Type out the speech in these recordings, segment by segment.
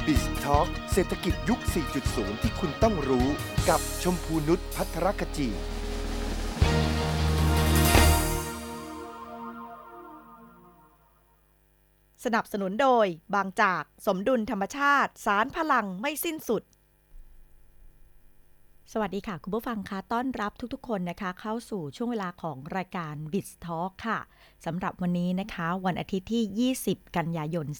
BizTalk เศรษฐกิจยุค 4.0 ที่คุณต้องรู้กับชมพูนุช ภัทรกจีสนับสนุนโดยบางจากสมดุลธรรมชาติสารพลังไม่สิ้นสุดสวัสดีค่ะคุณผู้ฟังคะต้อนรับทุกๆคนนะคะเข้าสู่ช่วงเวลาของรายการ BizTalk ค่ะสำหรับวันนี้นะคะวันอาทิตย์ที่20กันยายน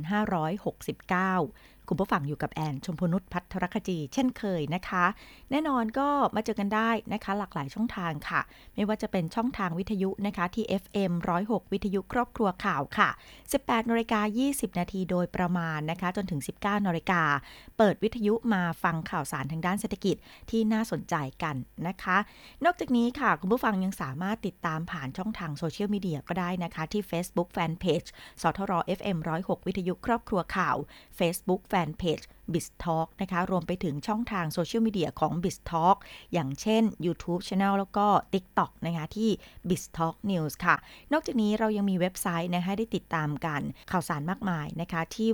2569คุณผู้ฟังอยู่กับแอนชมพูนุช ภัทรคจีเช่นเคยนะคะแน่นอนก็มาเจอกันได้นะคะหลากหลายช่องทางค่ะไม่ว่าจะเป็นช่องทางวิทยุนะคะที่ FM 106วิทยุครอบครัวข่าวค่ะ 18:20 นาทีโดยประมาณนะคะจนถึง 19 นาฬิกาเปิดวิทยุมาฟังข่าวสารทางด้านเศรษฐกิจที่น่าสนใจกันนะคะนอกจากนี้ค่ะคุณผู้ฟังยังสามารถติดตามผ่านช่องทางโซเชียลมีเดียก็ได้นะคะที่ Facebook Fanpage สทร FM 106วิทยุครอบครัวข่าว Facebook Fanpage BizTalk นะคะรวมไปถึงช่องทางโซเชียลมีเดียของ BizTalk อย่างเช่น YouTube Channel แล้วก็ TikTok นะคะที่ BizTalk News ค่ะนอกจากนี้เรายังมีเว็บไซต์นะคะให้ได้ติดตามกันข่าวสารมากมายนะคะที่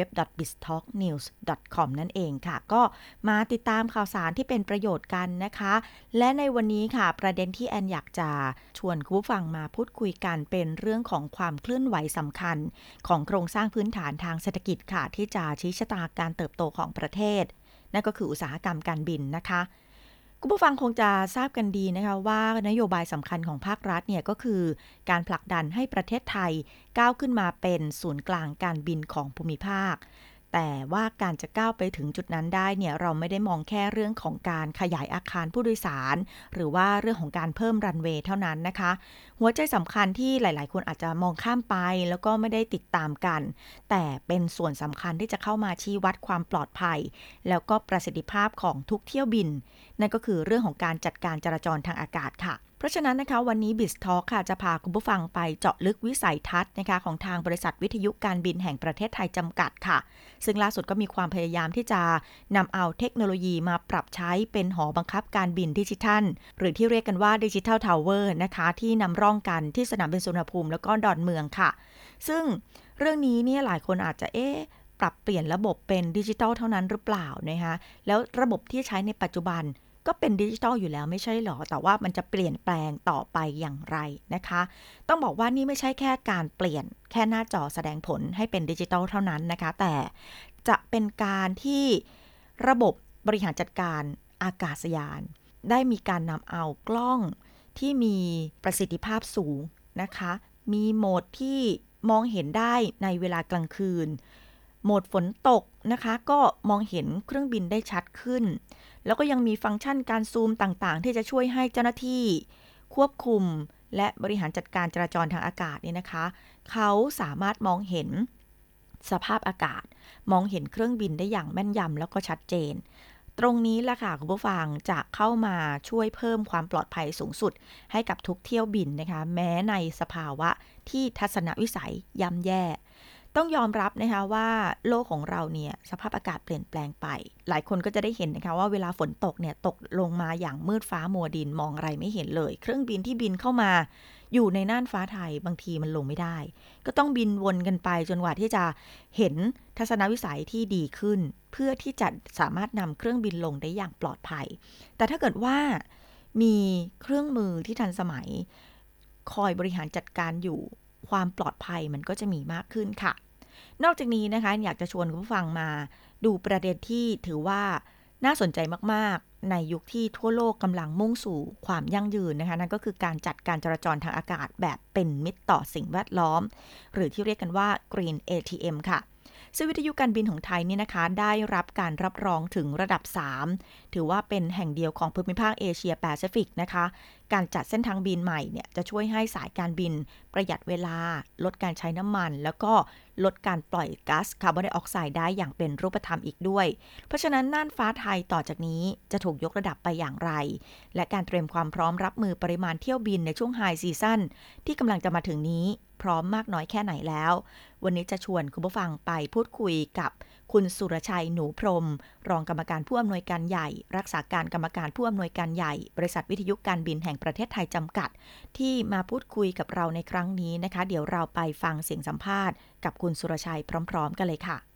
www.biztalknews.com นั่นเองค่ะก็มาติดตามข่าวสารที่เป็นประโยชน์กันนะคะและในวันนี้ค่ะประเด็นที่แอนอยากจะชวนคุณผู้ฟังมาพูดคุยกันเป็นเรื่องของความเคลื่อนไหวสำคัญของโครงสร้างพื้นฐานทางเศรษฐกิจค่ะที่จะชี้ชะตาการเติบโตของประเทศนั่นก็คืออุตสาหกรรมการบินนะคะคุณผู้ฟังคงจะทราบกันดีนะคะว่านโยบายสำคัญของภาครัฐเนี่ยก็คือการผลักดันให้ประเทศไทยก้าวขึ้นมาเป็นศูนย์กลางการบินของภูมิภาคแต่ว่าการจะก้าวไปถึงจุดนั้นได้เนี่ยเราไม่ได้มองแค่เรื่องของการขยายอาคารผู้โดยสารหรือว่าเรื่องของการเพิ่มรันเวย์เท่านั้นนะคะหัวใจสำคัญที่หลายๆคนอาจจะมองข้ามไปแล้วก็ไม่ได้ติดตามกันแต่เป็นส่วนสำคัญที่จะเข้ามาชี้วัดความปลอดภัยแล้วก็ประสิทธิภาพของทุกเที่ยวบินนั่นก็คือเรื่องของการจัดการจราจรทางอากาศค่ะเพราะฉะนั้นนะคะวันนี้ BizTalk ค่ะจะพาคุณผู้ฟังไปเจาะลึกวิสัยทัศน์นะคะของทางบริษัทวิทยุการบินแห่งประเทศไทยจำกัดค่ะซึ่งล่าสุดก็มีความพยายามที่จะนำเอาเทคโนโลยีมาปรับใช้เป็นหอบังคับการบินดิจิทัลหรือที่เรียกกันว่าดิจิทัลทาวเวอร์นะคะที่นำร่องกันที่สนามบินสุวรรณภูมิแล้วก็ดอนเมืองค่ะซึ่งเรื่องนี้เนี่ยหลายคนอาจจะปรับเปลี่ยนระบบเป็นดิจิทัลเท่านั้นหรือเปล่านะคะแล้วระบบที่ใช้ในปัจจุบันก็เป็นดิจิทัลอยู่แล้วไม่ใช่หรอแต่ว่ามันจะเปลี่ยนแปลงต่อไปอย่างไรนะคะต้องบอกว่านี่ไม่ใช่แค่การเปลี่ยนแค่หน้าจอแสดงผลให้เป็นดิจิทัลเท่านั้นนะคะแต่จะเป็นการที่ระบบบริหารจัดการอากาศยานได้มีการนำเอากล้องที่มีประสิทธิภาพสูงนะคะมีโหมดที่มองเห็นได้ในเวลากลางคืนโหมดฝนตกนะคะก็มองเห็นเครื่องบินได้ชัดขึ้นแล้วก็ยังมีฟังก์ชันการซูมต่างๆที่จะช่วยให้เจ้าหน้าที่ควบคุมและบริหารจัดการจราจรทางอากาศเนี่ยนะคะเขาสามารถมองเห็นสภาพอากาศมองเห็นเครื่องบินได้อย่างแม่นยำแล้วก็ชัดเจนตรงนี้แหละค่ะคุณผู้ฟังจะเข้ามาช่วยเพิ่มความปลอดภัยสูงสุดให้กับทุกเที่ยวบินนะคะแม้ในสภาวะที่ทัศนวิสัยย่ำแย่ต้องยอมรับนะคะว่าโลกของเราเนี่ยสภาพอากาศเปลี่ยนแปลงไปหลายคนก็จะได้เห็นนะคะว่าเวลาฝนตกเนี่ยตกลงมาอย่างมืดฟ้ามัวดินมองอะไรไม่เห็นเลยเครื่องบินที่บินเข้ามาอยู่ในน่านฟ้าไทยบางทีมันลงไม่ได้ก็ต้องบินวนกันไปจนกว่าที่จะเห็นทัศนวิสัยที่ดีขึ้นเพื่อที่จะสามารถนำเครื่องบินลงได้อย่างปลอดภัยแต่ถ้าเกิดว่ามีเครื่องมือที่ทันสมัยคอยบริหารจัดการอยู่ความปลอดภัยมันก็จะมีมากขึ้นค่ะนอกจากนี้นะคะอยากจะชวนคุณผู้ฟังมาดูประเด็นที่ถือว่าน่าสนใจมากๆในยุคที่ทั่วโลกกำลังมุ่งสู่ความยั่งยืนนะคะนั่นก็คือการจัดการจราจรทางอากาศแบบเป็นมิตรต่อสิ่งแวดล้อมหรือที่เรียกกันว่า Green ATM ค่ะซึ่งวิทยุการบินของไทยนี่นะคะได้รับการรับรองถึงระดับ3ถือว่าเป็นแห่งเดียวของภูมิภาคเอเชียแปซิฟิกนะคะการจัดเส้นทางบินใหม่เนี่ยจะช่วยให้สายการบินประหยัดเวลาลดการใช้น้ำมันแล้วก็ลดการปล่อยก๊าซคาร์บอนไดออกไซด์ได้อย่างเป็นรูปธรรมอีกด้วยเพราะฉะนั้นน่านฟ้าไทยต่อจากนี้จะถูกยกระดับไปอย่างไรและการเตรียมความพร้อมรับมือปริมาณเที่ยวบินในช่วงไฮซีซั่นที่กำลังจะมาถึงนี้พร้อมมากน้อยแค่ไหนแล้ววันนี้จะชวนคุณผู้ฟังไปพูดคุยกับคุณสุรชัยหนูพรหมรองกรรมการผู้อำนวยการใหญ่รักษาการกรรมการผู้อำนวยการใหญ่บริษัทวิทยุการบินแห่งประเทศไทยจำกัดที่มาพูดคุยกับเราในครั้งนี้นะคะเดี๋ยวเราไปฟังเสียงสัมภาษณ์กับคุณสุรชัยพร้อมๆกันเลยค่ะ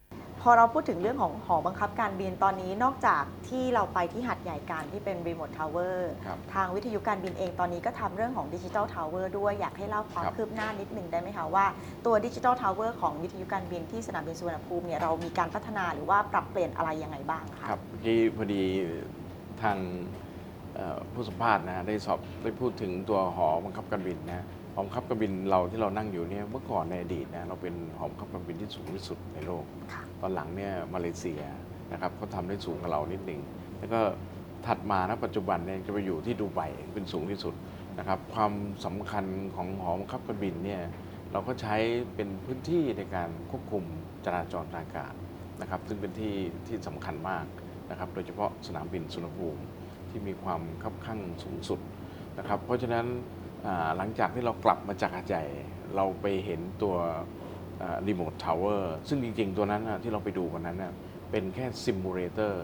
พอเราพูดถึงเรื่องของหอบังคับการบินตอนนี้นอกจากที่เราไปที่หัดใหญ่กันที่เป็นรีโมททาวเวอร์ทางวิทยุการบินเองตอนนี้ก็ทำเรื่องของดิจิทัลทาวเวอร์ด้วยอยากให้เล่าความคืบหน้านิดหนึ่งได้ไหมคะว่าตัวดิจิทัลทาวเวอร์ของวิทยุการบินที่สนามบินสุวรรณภูมิเนี่ยเรามีการพัฒนาหรือว่าปรับเปลี่ยนอะไรยังไงบ้างคะครับเมื่อกี้พอดีทางผู้สัมภาษณ์นะได้พูดถึงตัวหอบังคับการบินนะหอบังคับการบินเราที่เรานั่งอยู่เนี่ยเมื่อก่อนในอดีตนะเราเป็นหอบังคับการบินที่สูงที่สุดในโลกตอนหลังเนี่ยมาเลเซียนะครับเขาทำได้สูงกว่าเรานิดหนึ่งแล้วก็ถัดมาณปัจจุบันเนี่ยจะไปอยู่ที่ดูไบเป็นสูงที่สุดนะครับความสำคัญของหอบังคับการบินเนี่ยเราก็ใช้เป็นพื้นที่ในการควบคุมจราจรทางอากาศนะครับซึ่งเป็นที่สำคัญมากนะครับโดยเฉพาะสนามบินสุวรรณภูมิที่มีความคับคั่งสูงสุดนะครับเพราะฉะนั้นหลังจากที่เรากลับมาจากหาดใหญ่เราไปเห็นตัวรีโมททาวเวอร์ซึ่งจริงๆตัวนั้นที่เราไปดูกันนั้นเป็นแค่ซิมูเลเตอร์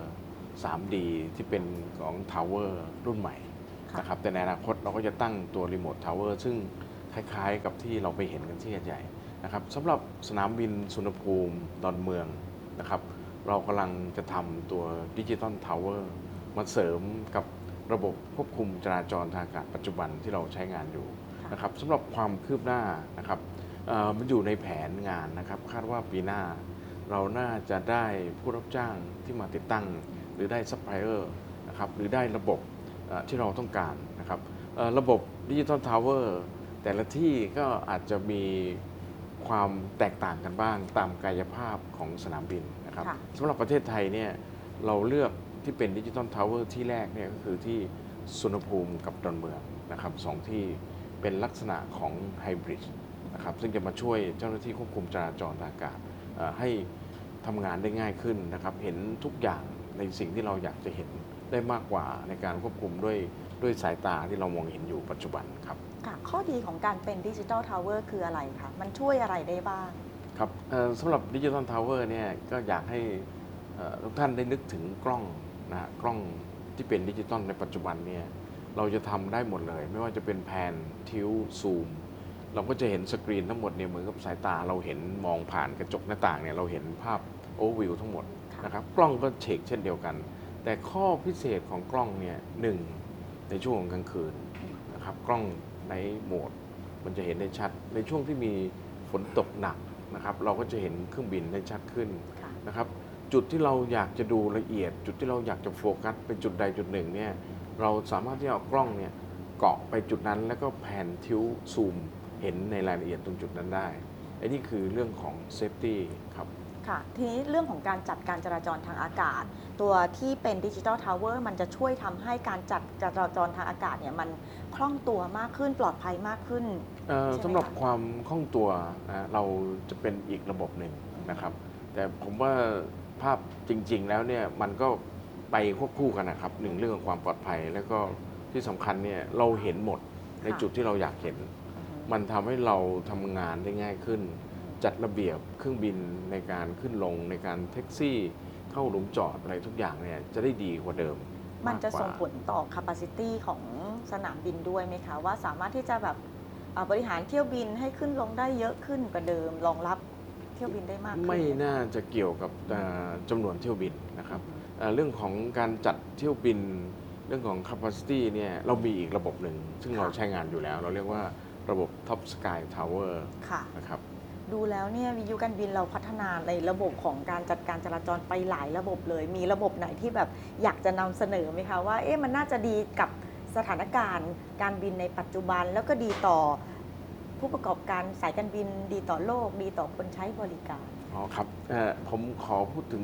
3D ที่เป็นของทาวเวอร์รุ่นใหม่นะครับแต่ในอนาคตเราก็จะตั้งตัวรีโมททาวเวอร์ซึ่งคล้ายๆกับที่เราไปเห็นกันที่หาดใหญ่นะครับสำหรับสนามบินสุวรรณภูมิดอนเมืองนะครับเรากำลังจะทำตัวดิจิตอลทาวเวอร์มาเสริมกับระบบควบคุมจราจรทางอากาศปัจจุบันที่เราใช้งานอยู่นะครับสำหรับความคืบหน้านะครับมันอยู่ในแผนงานนะครับคาดว่าปีหน้าเราน่าจะได้ผู้รับจ้างที่มาติดตั้งหรือได้ซัพพลายเออร์นะครับหรือได้ระบบที่เราต้องการนะครับระบบดิจิตอลทาวเวอร์แต่ละที่ก็อาจจะมีความแตกต่างกันบ้างตามกายภาพของสนามบินนะครับสำหรับประเทศไทยเนี่ยเราเลือกที่เป็นดิจิตอลทาวเวอร์ที่แรกเนี่ยก็คือที่สุวรรณภูมิกับดอนเมืองนะครับสองที่เป็นลักษณะของไฮบริดนะครับซึ่งจะมาช่วยเจ้าหน้าที่ควบคุมจราจรทางอากาศให้ทำงานได้ง่ายขึ้นนะครับเห็นทุกอย่างในสิ่งที่เราอยากจะเห็นได้มากกว่าในการควบคุมด้วยสายตาที่เรามองเห็นอยู่ปัจจุบันครับข้อดีของการเป็นดิจิทัลทาวเวอร์คืออะไรคะมันช่วยอะไรได้บ้างครับสำหรับดิจิทัลทาวเวอร์เนี่ยก็อยากให้ทุกท่านได้นึกถึงกล้องนะกล้องที่เป็นดิจิตอลในปัจจุบันเนี่ยเราจะทำได้หมดเลยไม่ว่าจะเป็นแพนทิวซูมเราก็จะเห็นสกรีนทั้งหมดเนี่ยเหมือนกับสายตาเราเห็นมองผ่านกระจกหน้าต่างเนี่ยเราเห็นภาพโอเวอร์วิวทั้งหมดนะครับกล้องก็เช็คเช่นเดียวกันแต่ข้อพิเศษของกล้องเนี่ยหนึ่งในช่วงกลางคืนนะครับกล้องในโหมดมันจะเห็นได้ชัดในช่วงที่มีฝนตกหนักนะครับเราก็จะเห็นเครื่องบินได้ชัดขึ้นนะครับจุดที่เราอยากจะดูละเอียดจุดที่เราอยากจะโฟกัสเป็นจุดใดจุดหนึ่งเนี่ยเราสามารถที่จะเอากล้องเนี่ยเกาะไปจุดนั้นแล้วก็แผนทิวซูมเห็นในรายละเอียดตรงจุดนั้นได้อันนี้คือเรื่องของเซฟตี้ครับค่ะทีนี้เรื่องของการจัดการจราจรทางอากาศตัวที่เป็นดิจิทัลทาวเวอร์มันจะช่วยทำให้การจัดจราจรทางอากาศเนี่ยมันคล่องตัวมากขึ้นปลอดภัยมากขึ้นสำหรับความคล่องตัวนะเราจะเป็นอีกระบบหนึ่งนะครับแต่ผมว่าภาพจริงๆแล้วเนี่ยมันก็ไปควบคู่กันนะครับหนึ่งเรื่องของความปลอดภัยแล้วก็ที่สำคัญเนี่ยเราเห็นหมดในจุดที่เราอยากเห็นมันทำให้เราทำงานได้ง่ายขึ้นจัดระเบียบเครื่องบินในการขึ้นลงในการแท็กซี่เข้าหลุมจอดอะไรทุกอย่างเนี่ยจะได้ดีกว่าเดิมมันจะส่งผลต่อ capacity ของสนามบินด้วยไหมคะว่าสามารถที่จะแบบบริหารเที่ยวบินให้ขึ้นลงได้เยอะขึ้นกว่าเดิมรองรับเที่ยวบินได้มากขึ้นไม่น่าจะเกี่ยวกับจำนวนเที่ยวบินนะครับเรื่องของการจัดเที่ยวบินเรื่องของ capacity เนี่ยเรามีอีกระบบหนึ่งซึ่งเราใช้งานอยู่แล้วเราเรียกว่าระบบ Top Sky Tower นะครับดูแล้วเนี่ยวิทยุการบินเราพัฒนาในระบบของการจัดการจราจรไปหลายระบบเลยมีระบบไหนที่แบบอยากจะนำเสนอไหมคะว่ามันน่าจะดีกับสถานการณ์การบินในปัจจุบันแล้วก็ดีต่อผู้ประกอบการสายการบินดีต่อโลกดีต่อคนใช้บริการอ๋อครับผมขอพูดถึง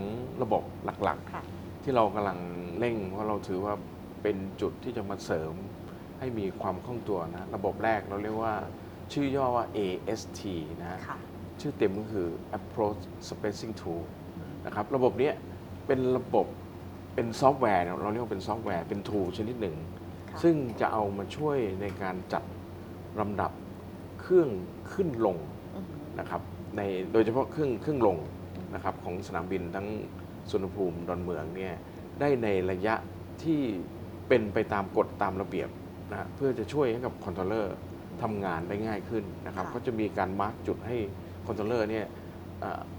2ระบบหลักๆที่เรากำลังเร่งเพราะเราถือว่าเป็นจุดที่จะมาเสริมให้มีความคล่องตัวนะระบบแรกเราเรียกว่าชื่อย่อว่า AST นะชื่อเต็มก็คือ Approach Spacing Tool นะครับระบบนี้เป็นระบบเป็นซอฟต์แวร์เราเรียกว่าเป็นซอฟต์แวร์เป็น tool ชนิดหนึ่งซึ่งจะเอามาช่วยในการจัดลำดับเครื่องขึ้นลงนะครับในโดยเฉพาะเครื่องลงนะครับของสนามบินทั้งสุวรรณภูมิดอนเมืองเนี่ยได้ในระยะที่เป็นไปตามกฎตามระเบียบนะเพื่อจะช่วยให้กับคอนโทรลเลอร์ทำงานได้ง่ายขึ้นนะครับก็จะมีการมาร์กจุดให้คอนโทรลเลอร์เนี่ย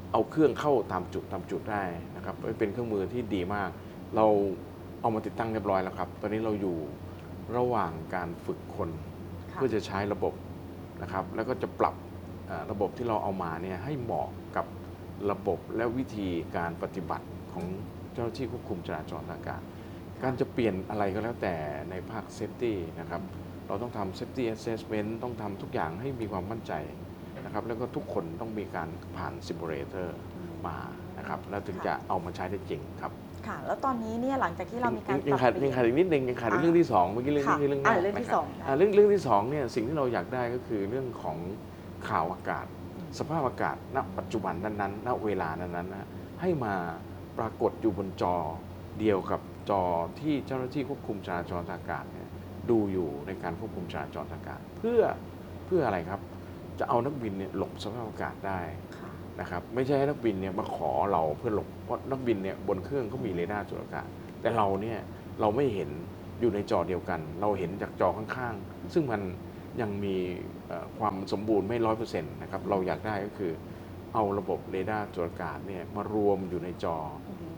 เอาเครื่องเข้าตามจุดได้นะครับเป็นเครื่องมือที่ดีมาก เราเอามาติดตั้งเรียบร้อยแล้วครับตอนนี้เราอยู่ระหว่างการฝึกคนเพื่อจะใช้ระบบนะครับแล้วก็จะปรับระบบที่เราเอามาเนี่ยให้เหมาะกับระบบและวิธีการปฏิบัติของเจ้าหน้าที่ควบคุมจราจรทางอากาศการจะเปลี่ยนอะไรก็แล้วแต่ในภาคเซฟตี้นะครับเราต้องทำ safety assessment ต้องทำทุกอย่างให้มีความมั่นใจนะครับแล้วก็ทุกคนต้องมีการผ่าน simulator มานะครับแล้วถึงจะเอามาใช้ได้จริงครับค่ะ แล้วตอนนี้เนี่ยหลังจากที่เรามีการปยัรับงขาดเปลี่ยนอีกนิดนึงยังขาดเรื่องที่สองเมื่อกี้เรื่องค่ะนี้คือเรื่องแรกเรื่องที่นะครับสองนะเรื่องที่สองเนี่ยสิ่งที่เราอยากได้ก็คือเรื่องของข่าวอากาศ สภาพอากาศณปัจจุบันนั้นๆณเวลานั้นๆนะให้มาปรากฏอยู่บนจอเดียวกับจอที่เจ้าหน้าที่ควบคุมจราจรทางอากาศเนี่ยดูอยู่ในการควบคุมจราจรทางอากาศเพื่ออะไรครับจะเอานักบินเนี่ยหลบสภาพอากาศได้ค่ะนะครับไม่ใช่ให้นักบินเนี่ยมาขอเราเพื่อหลบเพราะนักบินเนี่ยบนเครื่องเขามีเรดาร์ตรวจอากาศแต่เราเนี่ยเราไม่เห็นอยู่ในจอเดียวกัน เราเห็นจากจอข้างๆซึ่งมันยังมีความสมบูรณ์ไม่100%นะครับเราอยากได้ก็คือเอาระบบเรดาร์ตรวจอากาศเนี่ยมารวมอยู่ในจอ